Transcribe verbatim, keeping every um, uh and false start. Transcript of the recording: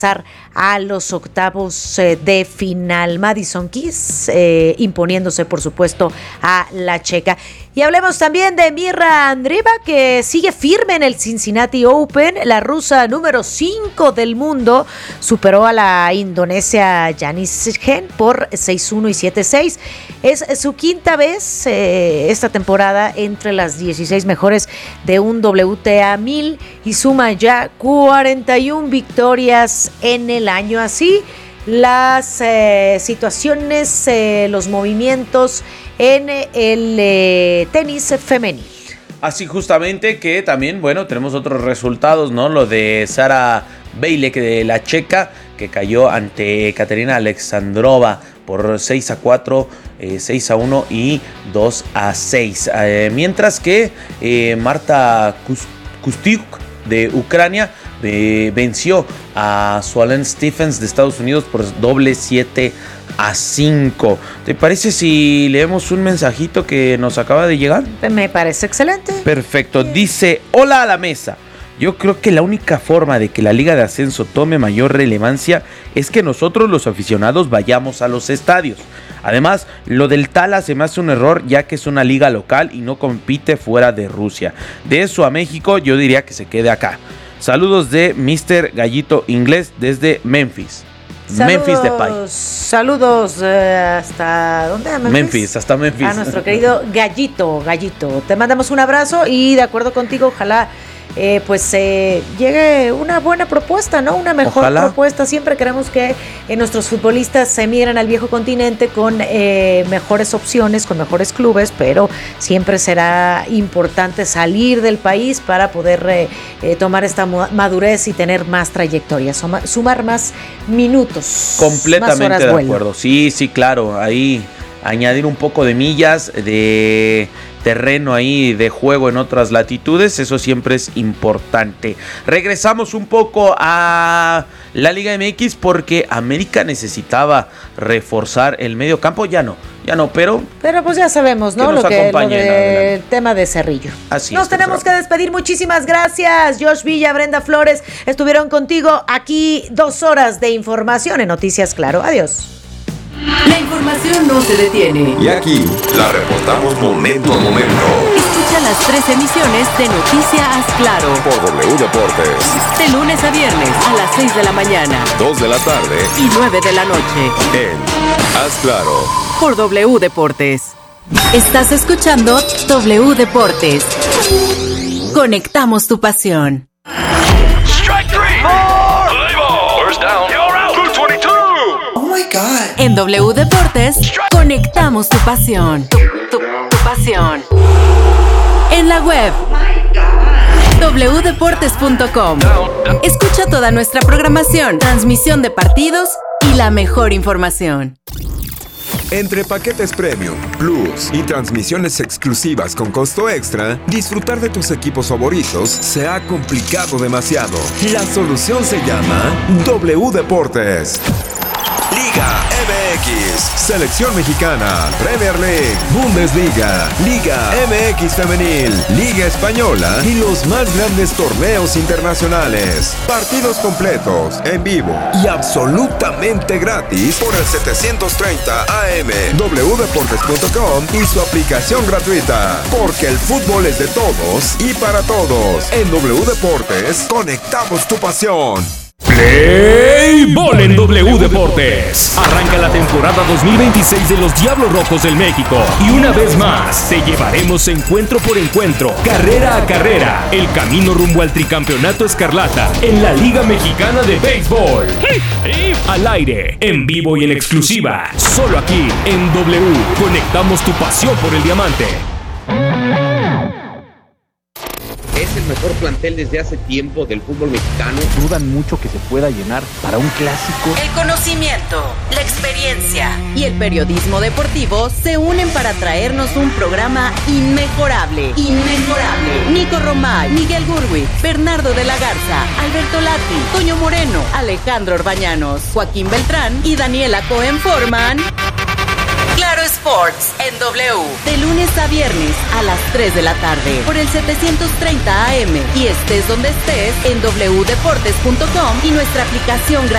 a los octavos eh, de final. Madison Keys eh, imponiéndose, por supuesto, a la checa. Y hablemos también de Mirra Andreeva, que sigue firme en el Cincinnati Open. La rusa número cinco del mundo superó a la indonesia Yanis Gen por seis uno y siete seis. Es su quinta vez eh, esta temporada entre las dieciséis mejores de un W T A mil y suma ya cuarenta y una victorias en el año. Así las eh, situaciones, eh, los movimientos en el eh, tenis femenil. Así justamente que también, bueno, tenemos otros resultados, ¿no? Lo de Sara Bejlek, de la checa, que cayó ante Katerina Alexandrova por seis a cuatro, eh, seis a uno y dos a seis. Eh, mientras que eh, Marta Kustyuk de Ucrania eh, venció a Sloane Stephens de Estados Unidos por doble siete a cinco. ¿Te parece si leemos un mensajito que nos acaba de llegar? Me parece excelente. Perfecto. Dice: hola a la mesa. Yo creo que la única forma de que la Liga de Ascenso tome mayor relevancia es que nosotros los aficionados vayamos a los estadios. Además, lo del Tala se me hace un error, ya que es una liga local y no compite fuera de Rusia. De eso a México, yo diría que se quede acá. Saludos de mister Gallito Inglés desde Memphis. Saludos, Memphis Depay. Saludos eh, hasta ¿dónde? Memphis? Memphis, hasta Memphis. A nuestro querido Gallito, Gallito. Te mandamos un abrazo y de acuerdo contigo, ojalá eh, pues eh, llegue una buena propuesta, ¿no? Una mejor Ojalá. propuesta. Siempre queremos que eh, nuestros futbolistas se migren al viejo continente con eh, mejores opciones, con mejores clubes, pero siempre será importante salir del país para poder eh, eh, tomar esta madurez y tener más trayectoria, suma, sumar más minutos. Completamente más horas de vuelo. acuerdo. Sí, sí, claro. Ahí añadir un poco de millas, de terreno ahí de juego en otras latitudes, eso siempre es importante. Regresamos un poco a la Liga M X porque América necesitaba reforzar el medio campo, ya no, ya no, pero pero pues ya sabemos, ¿no? Lo que lo de, el tema de Cerrillo. Así Nos es, tenemos que despedir. Muchísimas gracias, Josh Villa, Brenda Flores, estuvieron contigo aquí dos horas de información en Noticias Claro. Adiós. La información no se detiene. Y aquí la reportamos momento a momento. Escucha las tres emisiones de Noticias Claro por W Deportes. De lunes a viernes a las seis de la mañana, dos de la tarde y nueve de la noche. En Haz Claro por W Deportes. Estás escuchando W Deportes. Conectamos tu pasión. Strike three. More. First down. You're out. two twenty-two. Oh my God. En W Deportes, conectamos tu pasión. Tu, tu, tu pasión. En la web. Oh my God. doble u deportes punto com. Escucha toda nuestra programación, transmisión de partidos y la mejor información. Entre paquetes Premium, Plus y transmisiones exclusivas con costo extra, disfrutar de tus equipos favoritos se ha complicado demasiado. La solución se llama W Deportes. Liga M X, Selección Mexicana, Premier League, Bundesliga, Liga M X Femenil, Liga Española y los más grandes torneos internacionales. Partidos completos, en vivo y absolutamente gratis por el setecientos treinta A M, doble u deportes punto com y su aplicación gratuita. Porque el fútbol es de todos y para todos. En W Deportes, conectamos tu pasión. Play Ball en W Deportes. Arranca la temporada dos mil veintiséis de los Diablos Rojos del México. Y una vez más, te llevaremos encuentro por encuentro, carrera a carrera, el camino rumbo al tricampeonato escarlata en la Liga Mexicana de Béisbol. Al aire, en vivo y en exclusiva, solo aquí en W. Conectamos tu pasión por el diamante. Es el mejor plantel desde hace tiempo del fútbol mexicano. Dudan mucho que se pueda llenar para un clásico. El conocimiento, la experiencia y el periodismo deportivo se unen para traernos un programa inmejorable. Inmejorable. Nico Romay, Miguel Gurwitz, Bernardo de la Garza, Alberto Lati, Toño Moreno, Alejandro Orbañanos, Joaquín Beltrán y Daniela Cohen forman Claro Centro Sports en W. De lunes a viernes a las tres de la tarde por el setecientos treinta A M y estés donde estés en doble u deportes punto com y nuestra aplicación gratuita.